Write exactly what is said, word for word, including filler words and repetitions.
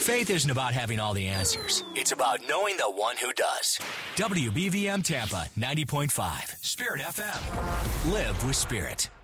Faith isn't about having all the answers. It's about knowing the one who does. W B V M Tampa ninety point five, Spirit F M. Live with Spirit.